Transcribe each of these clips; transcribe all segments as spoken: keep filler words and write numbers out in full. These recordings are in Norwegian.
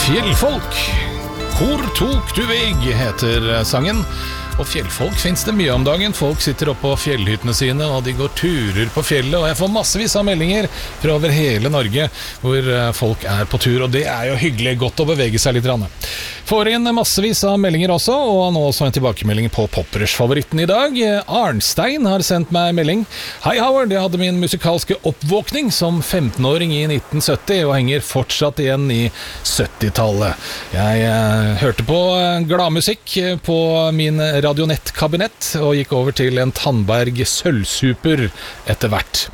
Fjellfolk, hvor tok du veg, heter sangen. Og fjellfolk finnes det mye om dagen. Folk sitter oppe på fjellhyttene sine, og de går turer på fjellet. Og jeg får massevis av meldinger fra over hele Norge hvor folk er på tur, og det er jo hyggelig, godt å bevege seg litt. Får inn massevis av meldinger også, og nå også en tilbakemelding på Poppers-favoritten i dag. Arnstein har sendt meg melding. Hei Howard, jeg hadde min musikalske oppvåkning som femtenåring i nitten sytti, og henger fortsatt igjen i syttitallet. Jeg eh, hørte på gladmusikk på min radionettkabinett, og gikk over til en Tandberg sølvsuper etter hvert.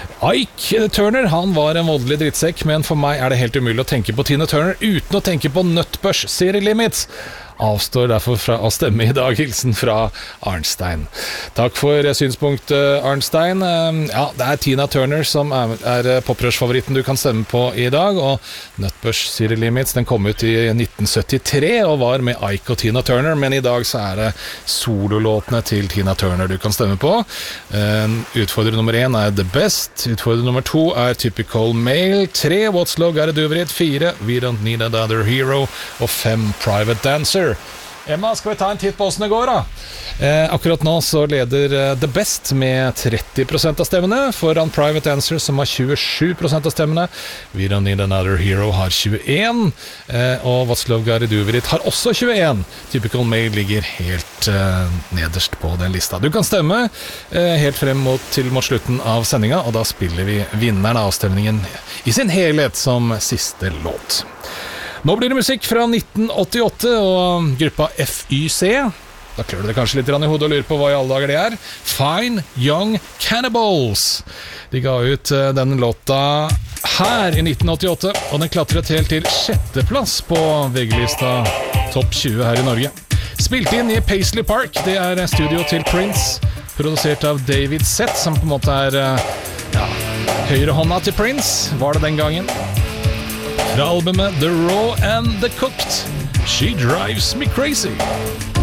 Ike Turner, han var en voldelig drittsekk, men for meg er det helt umulig å tenke på Tina Turner uten å tenke på Nutbush City Limits. Avstår derfor fra å stemme i dag. Hilsen fra Arnstein. Takk for synspunktet, Arnstein. Ja, det er Tina Turner som er, er poprush-favoritten du kan stemme på i dag, og Nutbush City Limits, den kom ut i nitten syttitre og var med Ike og Tina Turner, men i dag så er det sololåtene til Tina Turner du kan stemme på. Utfordrer nummer én er The Best, utfordrer nummer to er Typical Male, tre What's Love Gotta Do With It, fire We Don't Need Another Hero, og fem Private Dancer. Emma, skal vi ta en titt på hvordan det går da? Eh, akkurat nå så leder uh, The Best med tretti prosent av stemmene, foran Private Dancer som har tjuesju prosent av stemmene. We Don't Need Another Hero har tjueen, eh, og What's Love Gotta Do With It har også tjueen. Typical Male ligger helt uh, nederst på den lista. Du kan stemme uh, helt frem mot, til mot slutten av sendinga, og da spiller vi vinneren av avstemningen i sin helhet som siste låt. Nå blir det musikk fra nitten åttiåtte og gruppa F Y C. Da klør det kanskje litt i hodet og lurer på hva i alle dager det er. Fine Young Cannibals. De ga ut den låta her i nitten åttiåtte, og den klatret helt til sjetteplass på V G-lista Topp tjue her i Norge. Spilt inn i Paisley Park, det er studio til Prince, produsert av David Seth, som på en måte er ja, høyrehånda til Prince, var det den gangen. Fra albumet The Raw and the Cooked, She Drives Me Crazy.